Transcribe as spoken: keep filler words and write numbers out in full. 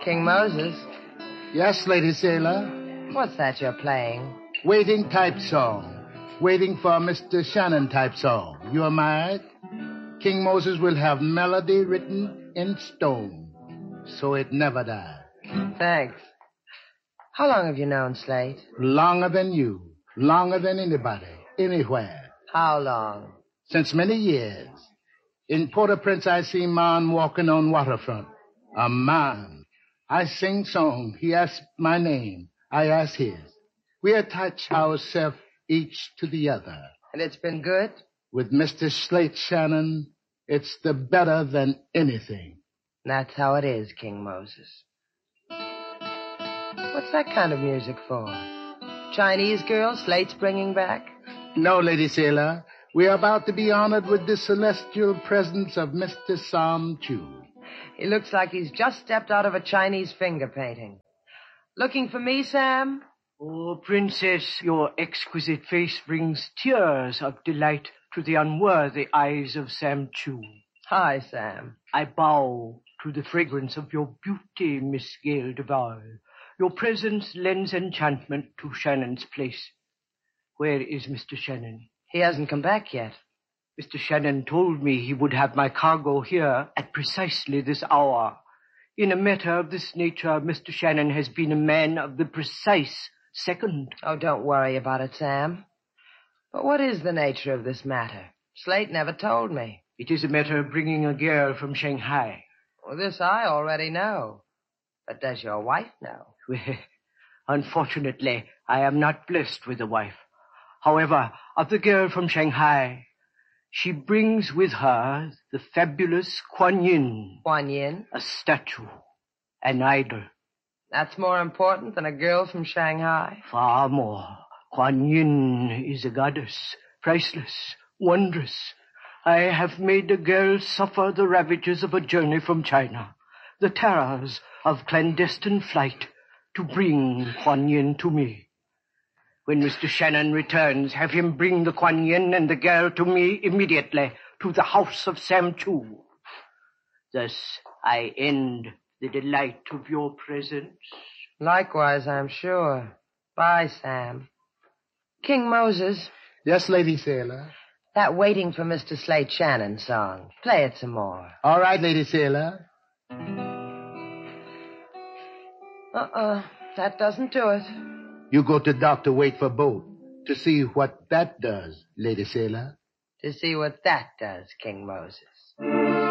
King Moses. Yes, Lady Sailor. What's that you're playing? Waiting type song. Waiting for Mister Shannon type song. You are mad? King Moses will have melody written in stone, so it never dies. Thanks. How long have you known Slate? Longer than you. Longer than anybody. Anywhere. How long? Since many years. In Port-au-Prince, I see man walking on waterfront. A man. I sing song. He asks my name. I ask his. We attach ourselves each to the other. And it's been good? With Mister Slate Shannon, it's the better than anything. That's how it is, King Moses. What's that kind of music for? Chinese girl Slate's bringing back? No, Lady Sailor. We are about to be honored with the celestial presence of Mister Sam Chu. He looks like he's just stepped out of a Chinese finger painting. Looking for me, Sam? Oh, Princess, your exquisite face brings tears of delight to the unworthy eyes of Sam Chu. Hi, Sam. I bow to the fragrance of your beauty, Miss Gail Duval. Your presence lends enchantment to Shannon's place. Where is Mister Shannon? He hasn't come back yet. Mister Shannon told me he would have my cargo here at precisely this hour. In a matter of this nature, Mister Shannon has been a man of the precise second. Oh, don't worry about it, Sam. But what is the nature of this matter? Slate never told me. It is a matter of bringing a girl from Shanghai. Well, this I already know. But does your wife know? Well, unfortunately, I am not blessed with a wife. However, of the girl from Shanghai, she brings with her the fabulous Kuan Yin. Kuan Yin? A statue, an idol. That's more important than a girl from Shanghai? Far more. Kuan Yin is a goddess, priceless, wondrous. I have made the girl suffer the ravages of a journey from China, the terrors of clandestine flight, to bring Kuan Yin to me. When Mister Shannon returns, have him bring the Kuan Yin and the girl to me immediately, to the house of Sam Chu. Thus I end the delight of your presence. Likewise, I'm sure. Bye, Sam. King Moses. Yes, Lady Sailor. That Waiting for Mister Slate Shannon song. Play it some more. All right, Lady Sailor. Uh-uh. That doesn't do it. You go to Doctor Wait for boat to see what that does, Lady Sailor. To see what that does, King Moses.